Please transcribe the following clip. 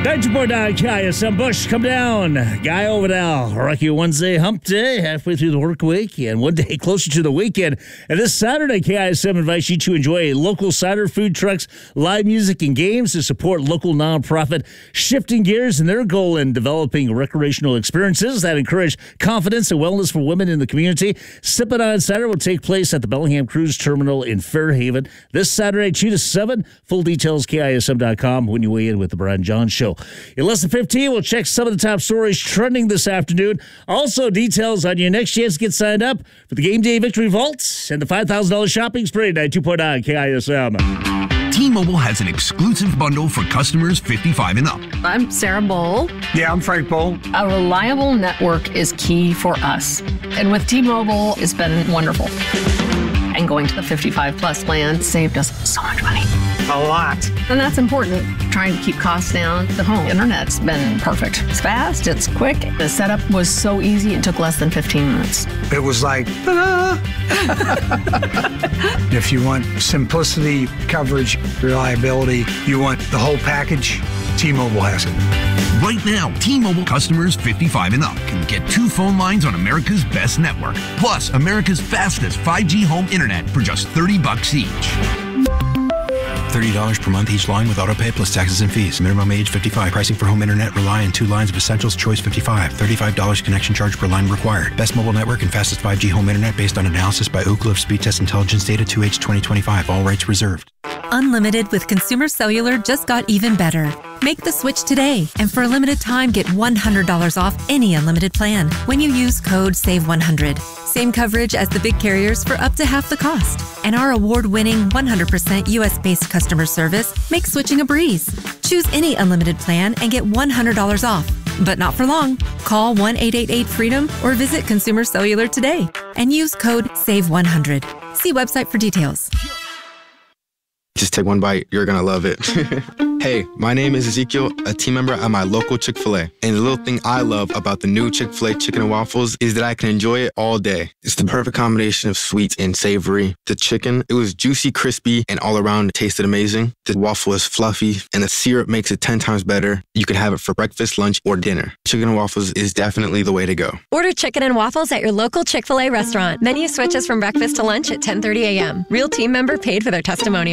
94.9 KISM Bush, come down. Guy Overdale, Rocky Wednesday, hump day, halfway through the work week, and one day closer to the weekend. And this Saturday, KISM invites you to enjoy local cider food trucks, live music, and games to support local nonprofit Shifting Gears and their goal in developing recreational experiences that encourage confidence and wellness for women in the community. Sip It On Cider will take place at the Bellingham Cruise Terminal in Fairhaven this Saturday, 2 to 7. Full details, KISM.com when you weigh in with the Brian John Show. In less than 15, we'll check some of the top stories trending this afternoon. Also, details on your next chance to get signed up for the Game Day Victory Vaults and the $5,000 shopping spree at 92.9 KISM. T-Mobile has an exclusive bundle for customers 55 and up. I'm Sarah Bowl. Yeah, I'm Frank Bowl. A reliable network is key for us. And with T-Mobile, it's been wonderful. And going to the 55 plus plan saved us so much money. A lot. And that's important. Trying to keep costs down. The home internet's been perfect. It's fast, it's quick. The setup was so easy, it took less than 15 minutes. It was like, ta-da! If you want simplicity, coverage, reliability, you want the whole package, T-Mobile has it. Right now, T-Mobile customers 55 and up can get 2 phone lines on America's best network, plus America's fastest 5G home internet for just $30 each. $30 per month each line with autopay plus taxes and fees. Minimum age 55. Pricing for home internet rely on 2 lines of Essentials Choice 55. $35 connection charge per line required. Best mobile network and fastest 5G home internet based on analysis by Ookla of Speed Test Intelligence data 2H 2025. All rights reserved. Unlimited with Consumer Cellular just got even better. Make the switch today, and for a limited time, get $100 off any unlimited plan when you use code SAVE100. Same coverage as the big carriers for up to half the cost. And our award-winning 100% U.S.-based customer service makes switching a breeze. Choose any unlimited plan and get $100 off. But not for long. Call 1-888-FREEDOM or visit Consumer Cellular today and use code SAVE100. See website for details. Just take one bite. You're going to love it. Hey, my name is Ezekiel, a team member at my local Chick-fil-A. And the little thing I love about the new Chick-fil-A chicken and waffles is that I can enjoy it all day. It's the perfect combination of sweet and savory. The chicken, it was juicy, crispy, and all around tasted amazing. The waffle is fluffy, and the syrup makes it 10 times better. You can have it for breakfast, lunch, or dinner. Chicken and waffles is definitely the way to go. Order chicken and waffles at your local Chick-fil-A restaurant. Menu switches from breakfast to lunch at 10:30 a.m. Real team member paid for their testimonial.